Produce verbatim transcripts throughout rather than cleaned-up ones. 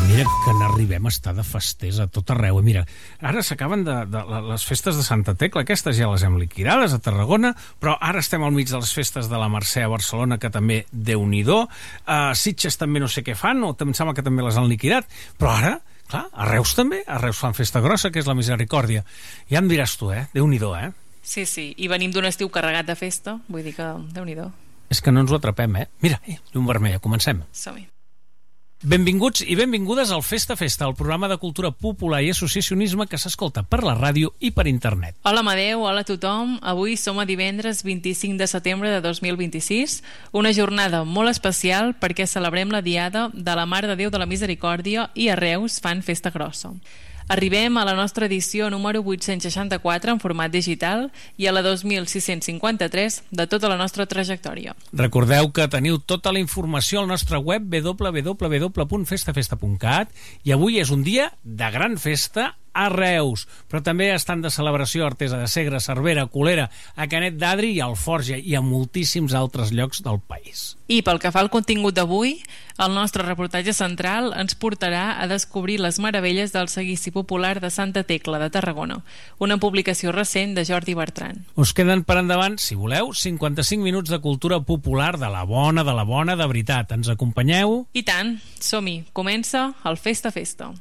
mira que n'arribem a estar de festers a tot arreu. I mira, ara s'acaben de, de, de les festes de Santa Tecla, aquestes ja les hem liquidades a Tarragona, però ara estem al mig de les festes de la Mercè a Barcelona, que també, Déu-n'hi-do. A Sitges també no sé què fan, o em sembla que també les han liquidat, però ara, clar, a Reus també, a Reus fan festa grossa, que és la Misericòrdia. Ja em diràs tu, eh? Déu-n'hi-do, eh? Sí, sí, i venim d'un estiu carregat de festa, vull dir que Déu-n'hi-do. És que no ens ho atrapem, eh? Mira, eh, llum vermella, comencem. Som-hi. Benvinguts i benvingudes al Festa Festa, el programa de cultura popular i associacionisme que s'escolta per la ràdio i per internet. Hola Amadeu, hola a tothom. Avui som a divendres vint-i-cinc de setembre de dos mil vint-i-sis, una jornada molt especial perquè celebrem la diada de la Mare de Déu de la Misericòrdia i a Reus fan festa grossa. Arribem a la nostra edició número vuit-cents seixanta-quatre en format digital i a la dos mil sis-cents cinquanta-tres de tota la nostra trajectòria. Recordeu que teniu tota la informació al nostre web w w w punt festa festa punt cat i avui és un dia de gran festa a Reus, però també estan de celebració a Artesa de Segre, Cervera, Colera, a Canet d'Adri i a Alforja i a moltíssims altres llocs del país. I pel que fa al contingut d'avui, el nostre reportatge central ens portarà a descobrir les meravelles del seguici popular de Santa Tecla de Tarragona, una publicació recent de Jordi Bertran. Us queden per endavant, si voleu, cinquanta-cinc minuts de cultura popular de la bona, de la bona, de veritat. Ens acompanyeu? I tant, som-hi. Comença el Festa Festa.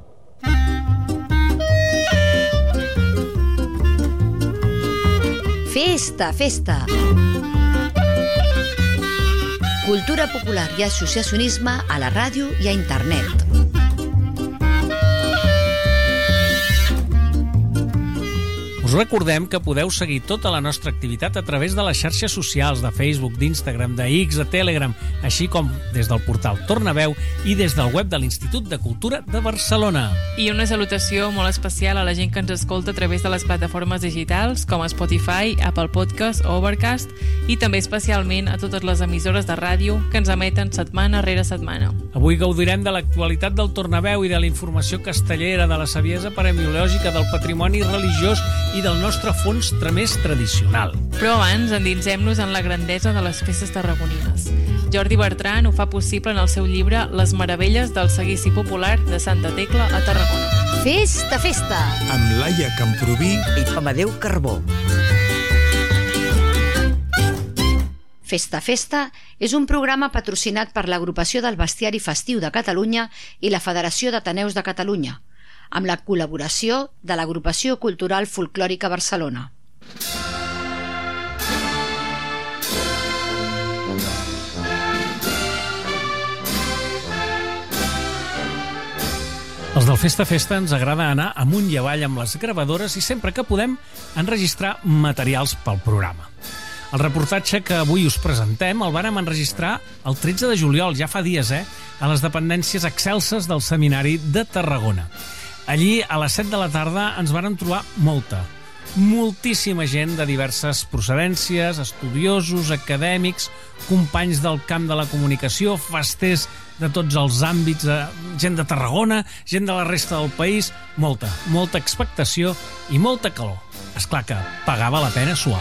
Festa, festa. Cultura popular i associacionisme a la ràdio i a internet. Us recordem que podeu seguir tota la nostra activitat a través de les xarxes socials de Facebook, d'Instagram, de X, de Telegram, així com des del portal Tornaveu i des del web de l'Institut de Cultura de Barcelona. I una salutació molt especial a la gent que ens escolta a través de les plataformes digitals com Spotify, Apple Podcast o Overcast i també especialment a totes les emissores de ràdio que ens emeten setmana rere setmana. Avui gaudirem de l'actualitat del Tornaveu i de la informació castellera, de la saviesa paremiològica, del patrimoni religiós i del nostre fons més tradicional. Però abans endinsem-nos en la grandesa de les festes tarragonines. Jordi Bertran ho fa possible en el seu llibre Les meravelles del seguici popular de Santa Tecla a Tarragona. Festa, festa! Amb Laia Camproví i Amadeu Carbó. Festa Festa és un programa patrocinat per l'Agrupació del Bestiari Festiu de Catalunya i la Federació d'Ateneus de Catalunya, amb la col·laboració de l'Agrupació Cultural Folclòrica Barcelona. Els del Festa Festa ens agrada anar amunt i avall amb les gravadores i sempre que podem enregistrar materials pel programa. El reportatge que avui us presentem el vàrem enregistrar el tretze de juliol, ja fa dies, eh? A les dependències excelses del Seminari de Tarragona. Allí, a les set de la tarda, ens vàrem trobar molta, moltíssima gent de diverses procedències, estudiosos, acadèmics, companys del camp de la comunicació, festers de tots els àmbits, gent de Tarragona, gent de la resta del país, molta, molta expectació i molta calor. Esclar que pagava la pena suar.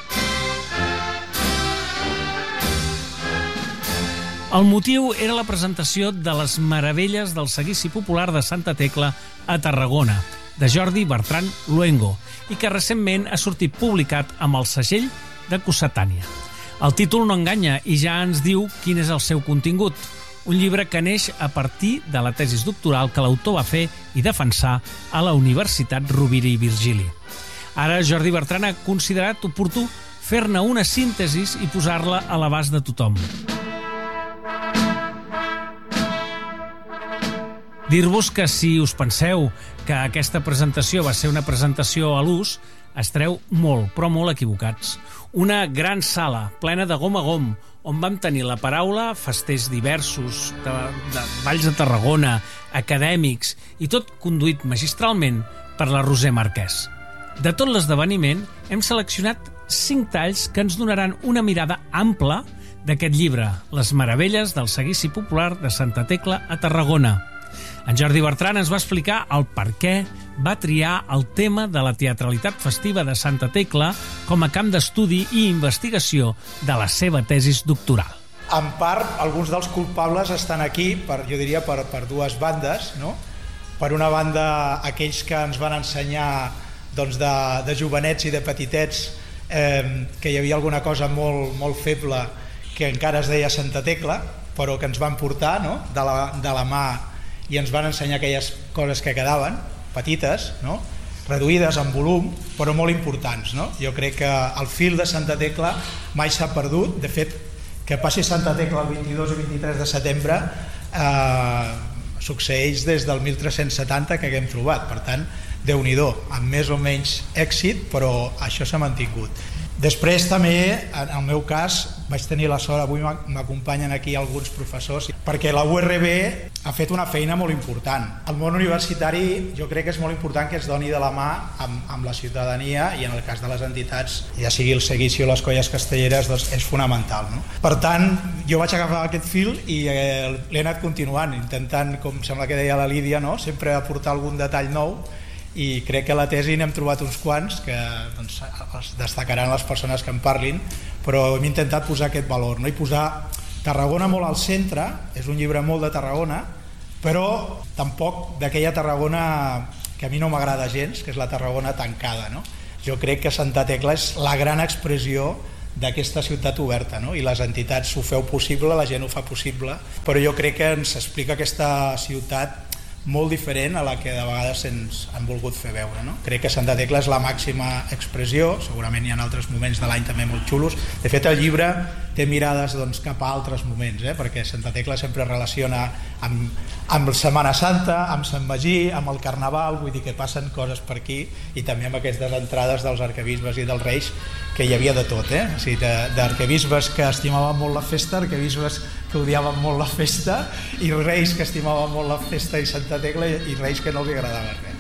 El motiu era la presentació de les meravelles del seguici popular de Santa Tecla a Tarragona, de Jordi Bertran Luengo, i que recentment ha sortit publicat amb el segell de Cossetània. El títol no enganya i ja ens diu quin és el seu contingut, un llibre que neix a partir de la tesis doctoral que l'autor va fer i defensar a la Universitat Rovira i Virgili. Ara Jordi Bertran ha considerat oportú fer-ne una síntesi i posar-la a l'abast de tothom. Dir-vos que si us penseu que aquesta presentació va ser una presentació a l'ús, estareu molt, però molt equivocats. Una gran sala, plena de gom a gom, on vam tenir la paraula festers diversos, de, de Valls de Tarragona, acadèmics, i tot conduït magistralment per la Roser Marquès. De tot l'esdeveniment, hem seleccionat cinc talls que ens donaran una mirada ampla d'aquest llibre, Les meravelles del seguici popular de Santa Tecla a Tarragona. En Jordi Bertran ens va explicar el per què va triar el tema de la teatralitat festiva de Santa Tecla com a camp d'estudi i investigació de la seva tesis doctoral. en part, alguns dels culpables estan aquí, per, jo diria, per, per dues bandes, no? Per una banda, aquells que ens van ensenyar doncs, de, de jovenets i de petitets eh, que hi havia alguna cosa molt, molt feble que encara es deia Santa Tecla, però que ens van portar, no? de, la, de la mà i ens van ensenyar aquelles coses que quedaven, petites, no? Reduïdes en volum, però molt importants. No? Jo crec que el fil de Santa Tecla mai s'ha perdut. De fet, que passi Santa Tecla el vint-i-dos i vint-i-tres de setembre eh, succeeix des del mil tres-cents setanta que haguem trobat. Per tant, Déu-n'hi-do, amb més o menys èxit, però això s'ha mantingut. Després també, en el meu cas, vaig tenir la sort, avui m'acompanyen aquí alguns professors, perquè la U R B ha fet una feina molt important. El món universitari jo crec que és molt important que es doni de la mà amb, amb la ciutadania i en el cas de les entitats, ja sigui el Seguici o les Colles Castelleres, doncs és fonamental. No? Per tant, jo vaig agafar aquest fil i eh, l'he anat continuant, intentant, com sembla que deia la Lídia, no? Sempre aportar algun detall nou, i crec que a la tesi n'hem trobat uns quants que doncs, els destacaran les persones que en parlin, però hem intentat posar aquest valor, no? I posar Tarragona molt al centre. És un llibre molt de Tarragona, però tampoc d'aquella Tarragona que a mi no m'agrada gens, que és la Tarragona tancada. No? Jo crec que Santa Tecla és la gran expressió d'aquesta ciutat oberta, no? I les entitats ho feu possible, la gent ho fa possible, però jo crec que ens explica aquesta ciutat molt diferent a la que de vegades ens han volgut fer veure. No? Crec que Santa Tecla és la màxima expressió, segurament hi ha altres moments de l'any també molt xulos. De fet, el llibre té mirades doncs, cap a altres moments, eh? Perquè Santa Tecla sempre es relaciona amb, amb Setmana Santa, amb Sant Magí, amb el Carnaval, vull dir que passen coses per aquí, i també amb aquestes entrades dels arquebisbes i dels reis, que hi havia de tot, eh? O sigui, d'arquebisbes que estimaven molt la festa, arquebisbes que odiaven molt la festa, i reis que estimaven molt la festa i Santa Tecla, i reis que no els agradava res.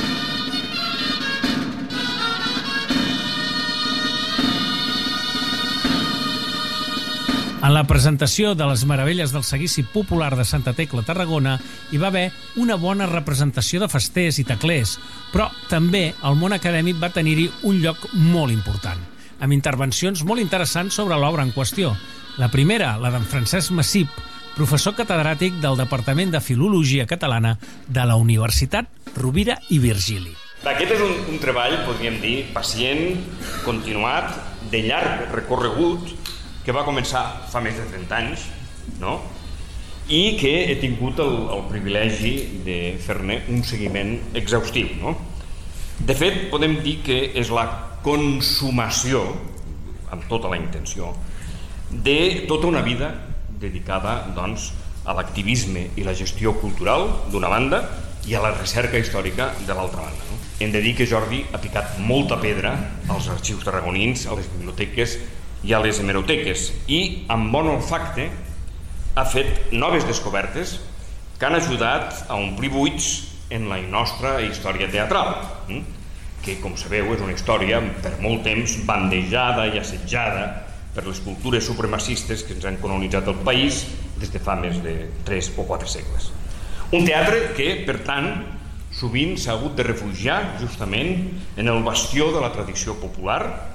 En la presentació de les meravelles del seguici popular de Santa Tecla a Tarragona hi va haver una bona representació de festers i teclers, però també el món acadèmic va tenir-hi un lloc molt important, amb intervencions molt interessants sobre l'obra en qüestió. La primera, la d'en Francesc Massip, professor catedràtic del Departament de Filologia Catalana de la Universitat Rovira i Virgili. Aquest és un, un treball, podríem dir, pacient, continuat, de llarg recorregut, que va començar fa més de trenta anys, no? I que he tingut el, el privilegi de fer-ne un seguiment exhaustiu. No? De fet, podem dir que és la consumació, amb tota la intenció, de tota una vida dedicada doncs, a l'activisme i la gestió cultural, d'una banda, i a la recerca històrica, de l'altra banda. No? Hem de dir que Jordi ha picat molta pedra als arxius tarragonins, a les biblioteques i a les hemeroteques, i amb bon olfacte ha fet noves descobertes que han ajudat a omplir buits en la nostra història teatral, que, com sabeu, és una història per molt temps bandejada i assetjada per les cultures supremacistes que ens han colonitzat el país des de fa més de tres o quatre segles. Un teatre que, per tant, sovint s'ha hagut de refugiar justament en el bastió de la tradició popular,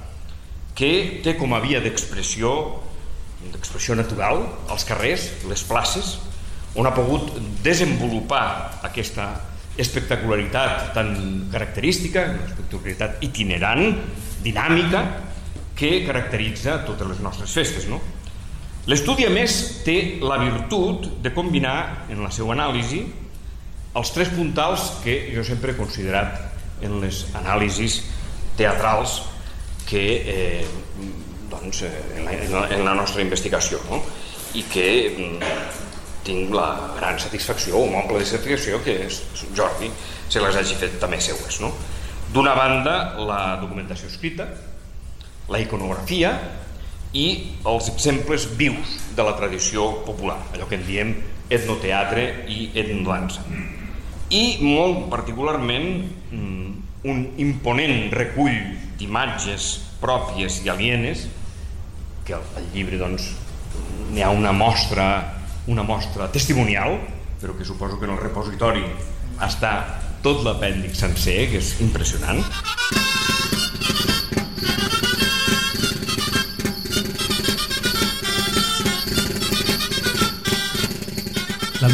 que té com a via d'expressió, d'expressió natural, els carrers, les places, on ha pogut desenvolupar aquesta espectacularitat tan característica, una espectacularitat itinerant, dinàmica, que caracteritza totes les nostres festes. No? L'estudi, a més, té la virtut de combinar en la seva anàlisi els tres puntals que jo sempre he considerat en les anàlisis teatrals que eh, doncs, en, la, en la nostra investigació, no? I que mm, tinc la gran satisfacció, o m'omple de satisfacció, que és, Jordi se les hagi fet també seues. No? D'una banda, la documentació escrita, la iconografia i els exemples vius de la tradició popular, allò que en diem etnoteatre i etnodansa. I molt particularment un imponent recull d'imatges pròpies i alienes, que al llibre doncs, n'hi ha una mostra, una mostra testimonial, però que suposo que en el repositori està tot l'apèndix sencer, que és impressionant.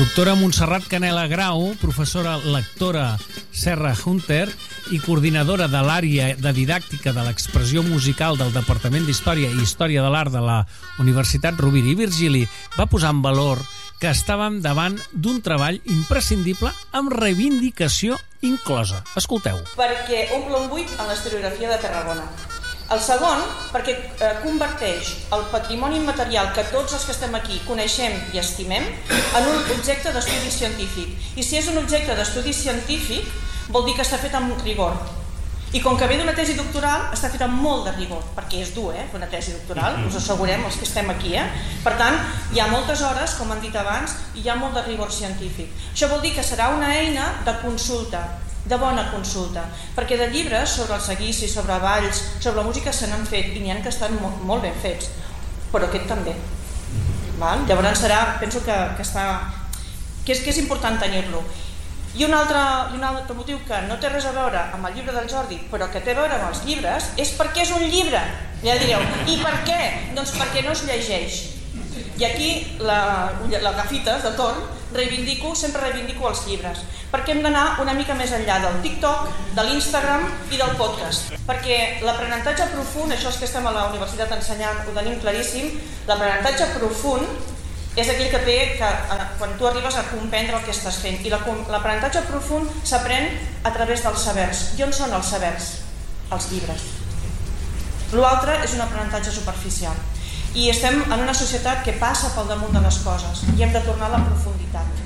Doctora Montserrat Canela Grau, professora lectora Serra Hunter i coordinadora de l'àrea de didàctica de l'expressió musical del Departament d'Història i Història de l'Art de la Universitat Rovira i Virgili, va posar en valor que estàvem davant d'un treball imprescindible amb reivindicació inclosa. Escolteu. Perquè omple un buit en l'historiografia de Tarragona. El segon, perquè eh, converteix el patrimoni immaterial que tots els que estem aquí coneixem i estimem en un objecte d'estudi científic. I si és un objecte d'estudi científic, vol dir que està fet amb rigor. I com que ve d'una tesi doctoral, està fet amb molt de rigor, perquè és dur, eh, una tesi doctoral, us assegurem, els que estem aquí, eh? Per tant, hi ha moltes hores, com han dit abans, i hi ha molt de rigor científic. Això vol dir que serà una eina de consulta, de bona consulta, perquè de llibres sobre el seguici, sobre balls, sobre la música se n'han fet, i n'hi ha que estan molt, molt ben fets, però aquest també. Val? Llavors serà, penso que, que, està, que, és, que és important tenir-lo. I un, altre, I un altre motiu que no té res a veure amb el llibre del Jordi, però que té a veure amb els llibres, és perquè és un llibre. Ja direu, i per què? Doncs perquè no es llegeix. I aquí, la, la gafites de torn, reivindico, sempre reivindico els llibres, perquè hem d'anar una mica més enllà del TikTok, de l'Instagram i del podcast. Perquè l'aprenentatge profund, això és que estem a la universitat ensenyant, ho tenim claríssim, l'aprenentatge profund és aquell que té que quan tu arribes a comprendre el que estàs fent. I l'aprenentatge profund s'aprèn a través dels sabers. I on són els sabers? Els llibres. L'altre és un aprenentatge superficial. I estem en una societat que passa pel damunt de les coses i hem de tornar a la profunditat.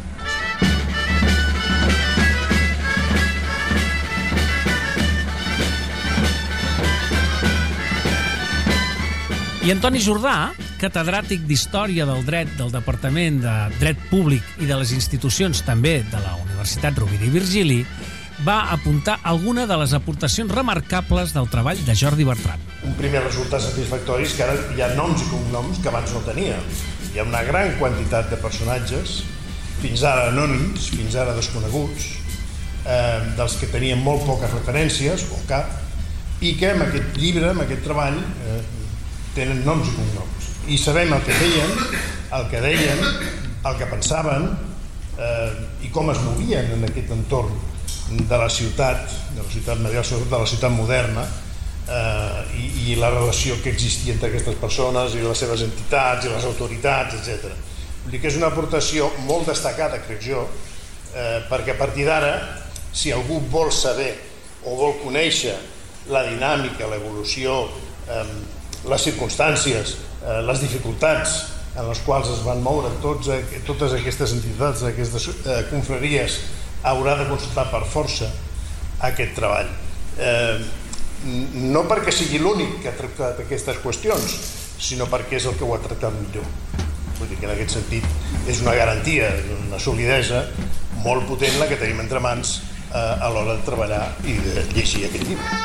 I Antoni Jordà, catedràtic d'Història del Dret del Departament de Dret Públic i de les institucions també de la Universitat Rovira i Virgili, va apuntar alguna de les aportacions remarcables del treball de Jordi Bertran. Un primer resultat satisfactori és que ara hi ha noms i cognoms que abans no tenia. Hi ha una gran quantitat de personatges, fins ara anònims, fins ara desconeguts, eh, dels que tenien molt poques referències, o cap, i que amb aquest llibre, amb aquest treball, eh, tenen noms i cognoms. I sabem el que feien, el que deien, el que pensaven eh, i com es movien en aquest entorn de la ciutat, de la ciutat medieval, sobretot de la ciutat moderna, eh, i, i la relació que existia entre aquestes persones i les seves entitats i les autoritats, etcètera. Vull dir que és una aportació molt destacada, crec jo, eh, perquè a partir d'ara, si algú vol saber o vol conèixer la dinàmica, l'evolució, eh, les circumstàncies, eh, les dificultats en les quals es van moure tots, eh, totes aquestes entitats, aquestes eh, confraries, haurà de consultar per força aquest treball. Eh, no perquè sigui l'únic que ha tractat aquestes qüestions, sinó perquè és el que ho ha tractat millor. Vull dir que en aquest sentit és una garantia, una solidesa molt potent la que tenim entre mans eh, a l'hora de treballar i de llegir aquest llibre.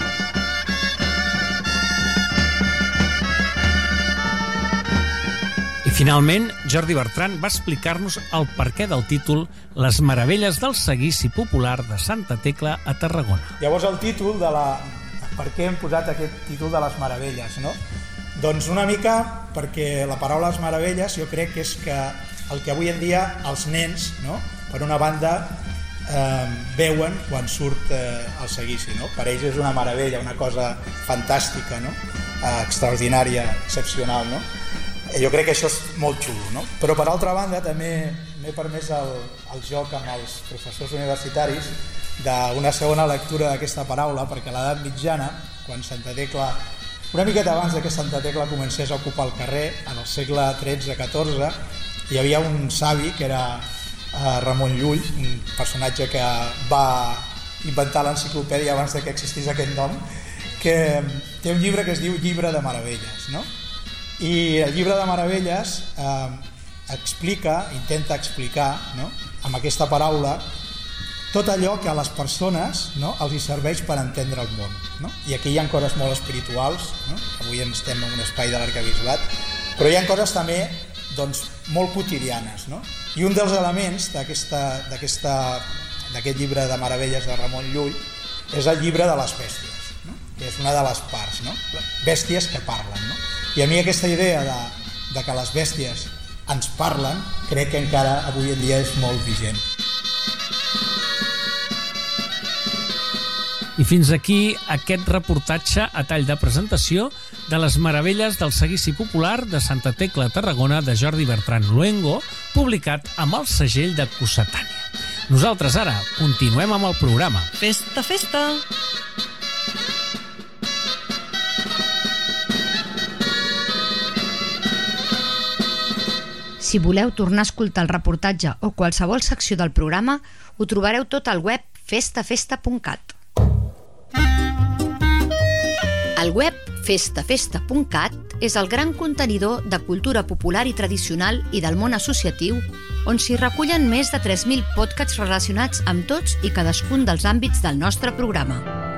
Finalment, Jordi Bertran va explicar-nos el perquè del títol Les meravelles del seguici popular de Santa Tecla a Tarragona. Llavors el títol de la... Per què hem posat aquest títol de les meravelles, no? Doncs una mica perquè la paraula les meravelles jo crec que és que el que avui en dia els nens, no? Per una banda, eh, veuen quan surt eh, el seguici, no? Per ells és una meravella, una cosa fantàstica, no? Eh, extraordinària, excepcional, no? Jo crec que això és molt xulo, no? Però per altra banda també m'he permès el, el joc amb els professors universitaris d'una segona lectura d'aquesta paraula, perquè a l'edat mitjana, quan Santa Tecla, una miqueta abans que Santa Tecla comencés a ocupar el carrer, en el segle tretze catorze, hi havia un savi que era eh, Ramon Llull, un personatge que va inventar l'enciclopèdia abans que existís aquest nom, que té un llibre que es diu Llibre de Meravelles, no? I el Llibre de Meravelles eh, explica, intenta explicar, no? Amb aquesta paraula, tot allò que a les persones, no? Els hi serveix per entendre el món, no? I aquí hi ha coses molt espirituals, no? Avui estem en un espai de l'arquebisbat, però hi ha coses també doncs, molt quotidianes, no? I un dels elements d'aquest llibre de Meravelles de Ramon Llull és el llibre de les bèsties, no? Que és una de les parts, no? Bèsties que parlen, no? I a mi aquesta idea de, de que les bèsties ens parlen, crec que encara avui en dia és molt vigent. I fins aquí aquest reportatge a tall de presentació de les meravelles del seguici popular de Santa Tecla, Tarragona, de Jordi Bertran Luengo, publicat amb el segell de Cossetània. Nosaltres ara continuem amb el programa. Festa, festa! Si voleu tornar a escoltar el reportatge o qualsevol secció del programa, ho trobareu tot al web festa festa punt cat. El web festa festa punt cat és el gran contenidor de cultura popular i tradicional i del món associatiu, on s'hi recullen més de tres mil podcasts relacionats amb tots i cadascun dels àmbits del nostre programa.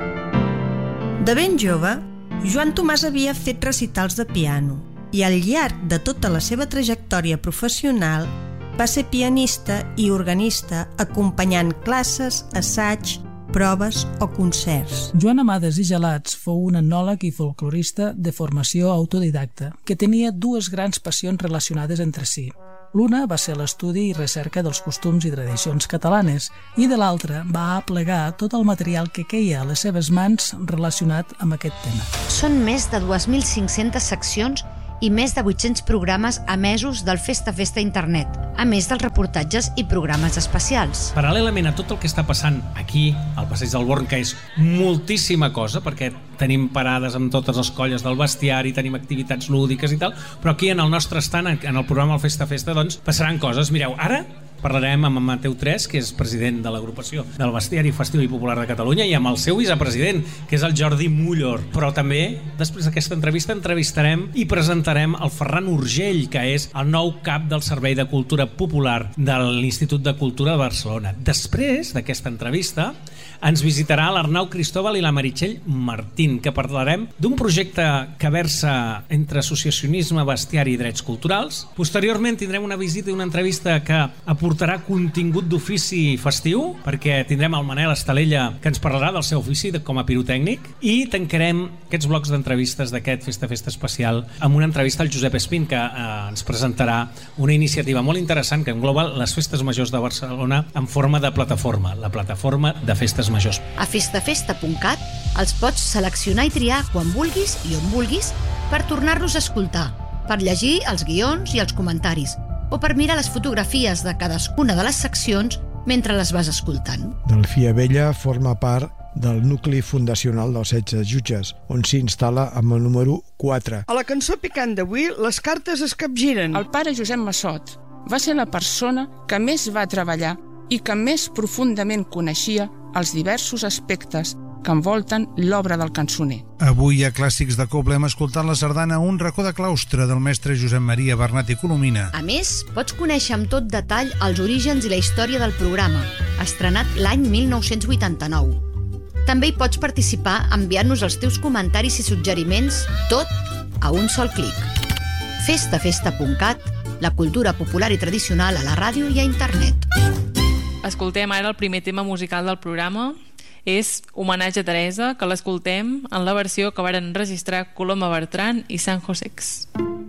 De ben jove, Joan Tomàs havia fet recitals de piano i al llarg de tota la seva trajectòria professional va ser pianista i organista acompanyant classes, assaig, proves o concerts. Joan Amades i Gelats fou un etnòleg i folclorista de formació autodidacta que tenia dues grans passions relacionades entre si. L'una va ser l'estudi i recerca dels costums i tradicions catalanes i de l'altra va aplegar tot el material que queia a les seves mans relacionat amb aquest tema. Són més de dos mil cinc-centes seccions i més de vuit-cents programes emesos del Festa Festa Internet, a més dels reportatges i programes especials. Paral·lelament a tot el que està passant aquí, al Passeig del Born, que és moltíssima cosa, perquè tenim parades amb totes les colles del bestiari, tenim activitats lúdiques i tal, però aquí en el nostre estant, en el programa del Festa Festa, doncs passaran coses. Mireu, ara parlarem amb en Mateu Tres, que és president de l'agrupació del Bestiari Festiu i Popular de Catalunya, i amb el seu vicepresident, que és el Jordi Mullor. Però també, després d'aquesta entrevista, entrevistarem i presentarem el Ferran Urgell, que és el nou cap del Servei de Cultura Popular de l'Institut de Cultura de Barcelona. Després d'aquesta entrevista, ens visitarà l'Arnau Cristóbal i la Meritxell Martín, que parlarem d'un projecte que versa entre associacionisme, bestiari i drets culturals. Posteriorment tindrem una visita i una entrevista que aportarà contingut d'ofici festiu, perquè tindrem el Manel Estalella, que ens parlarà del seu ofici com a pirotècnic, i tancarem aquests blocs d'entrevistes d'aquest Festa Festa especial amb una entrevista al Josep Espín, que eh, ens presentarà una iniciativa molt interessant que engloba les festes majors de Barcelona en forma de plataforma, la plataforma de festes majors. A festa festa punt cat els pots seleccionar i triar quan vulguis i on vulguis per tornar-los a escoltar, per llegir els guions i els comentaris, o per mirar les fotografies de cadascuna de les seccions mentre les vas escoltant. Delfí Abella forma part del nucli fundacional dels setze jutges, on s'instal·la amb el número quatre. A la cançó picant d'avui, les cartes es capgiren. El pare Josep Massot va ser la persona que més va treballar i que més profundament coneixia els diversos aspectes que envolten l'obra del cançoner. Avui a Clàssics de Coble hem escoltat la sardana Un racó de claustre del mestre Josep Maria Bernat i Colomina. A més, pots conèixer amb tot detall els orígens i la història del programa, estrenat l'any mil nou-cents vuitanta-nou. També hi pots participar enviant-nos els teus comentaris i suggeriments, tot a un sol clic. festa festa punt cat, la cultura popular i tradicional a la ràdio i a internet. Escoltem ara el primer tema musical del programa. És Homenatge a Teresa, que l'escoltem en la versió que varen registrar Coloma Bertran i San Josex.